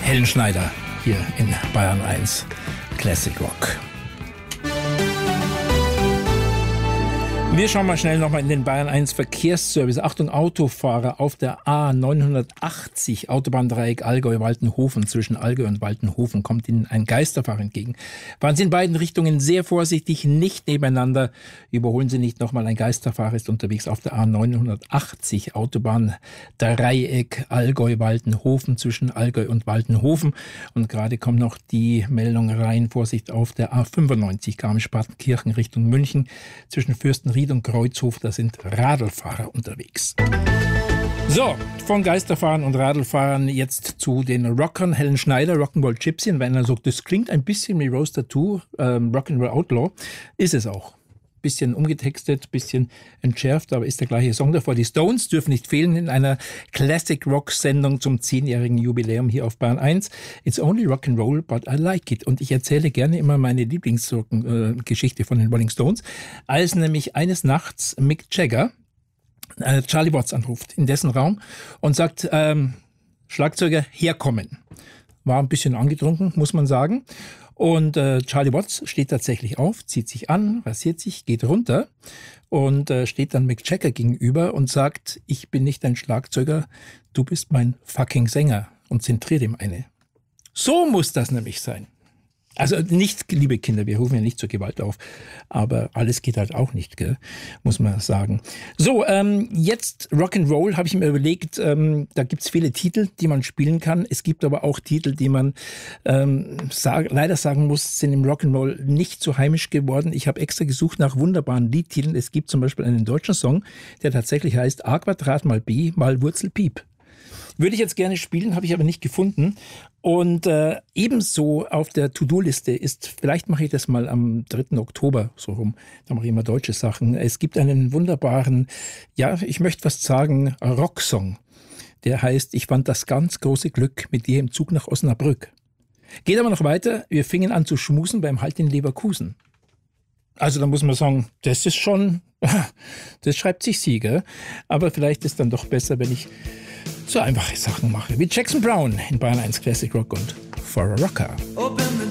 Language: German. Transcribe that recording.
Helen Schneider hier in Bayern 1 Classic Rock. Wir schauen mal schnell nochmal in den Bayern 1 Verkehrsservice. Achtung, Autofahrer auf der A980 Autobahndreieck Allgäu-Waltenhofen. Zwischen Allgäu und Waltenhofen kommt Ihnen ein Geisterfahrer entgegen. Fahren Sie in beiden Richtungen sehr vorsichtig, nicht nebeneinander. Überholen Sie nicht nochmal, ein Geisterfahrer ist unterwegs auf der A980 Autobahndreieck Allgäu-Waltenhofen. Zwischen Allgäu und Waltenhofen. Und gerade kommt noch die Meldung rein, Vorsicht auf der A95 Garmisch-Partenkirchen Richtung München. Zwischen Fürstenried und Kreuzhof, da sind Radlfahrer unterwegs. So, von Geisterfahrern und Radlfahrern jetzt zu den Rockern. Helen Schneider, Rock'n'Roll Gypsy. Und wenn er sagt, das klingt ein bisschen wie Rose Tattoo, Rock'n'Roll Outlaw, ist es auch. Bisschen umgetextet, bisschen entschärft, aber ist der gleiche Song davor. Die Stones dürfen nicht fehlen in einer Classic-Rock-Sendung zum 10-jährigen Jubiläum hier auf Bayern 1. It's only rock'n'roll, but I like it. Und ich erzähle gerne immer meine Lieblingsgeschichte von den Rolling Stones. Als nämlich eines Nachts Mick Jagger Charlie Watts anruft in dessen Raum und sagt, Schlagzeuger, herkommen. War ein bisschen angetrunken, muss man sagen. Und Charlie Watts steht tatsächlich auf, zieht sich an, rasiert sich, geht runter und steht dann Mick Jagger gegenüber und sagt, ich bin nicht dein Schlagzeuger, du bist mein fucking Sänger, und zentriert ihm eine. So muss das nämlich sein. Also nicht, liebe Kinder, wir rufen ja nicht zur Gewalt auf, aber alles geht halt auch nicht, gell? Muss man sagen. So, jetzt Rock'n'Roll habe ich mir überlegt, da gibt's viele Titel, die man spielen kann. Es gibt aber auch Titel, die man leider sagen muss, sind im Rock'n'Roll nicht so heimisch geworden. Ich habe extra gesucht nach wunderbaren Liedtiteln. Es gibt zum Beispiel einen deutschen Song, der tatsächlich heißt A Quadrat mal B mal Wurzel Piep. Würde ich jetzt gerne spielen, habe ich aber nicht gefunden. Und ebenso auf der To-Do-Liste ist, vielleicht mache ich das mal am 3. Oktober so rum, da mache ich immer deutsche Sachen. Es gibt einen wunderbaren, ja, ich möchte fast sagen, Rocksong. Der heißt, ich fand das ganz große Glück mit dir im Zug nach Osnabrück. Geht aber noch weiter, wir fingen an zu schmusen beim Halt in Leverkusen. Also da muss man sagen, das ist schon, das schreibt sich Sieger. Aber vielleicht ist dann doch besser, wenn ich so einfache Sachen mache, wie Jackson Brown in Bayern 1 Classic Rock und For a Rocker. Open the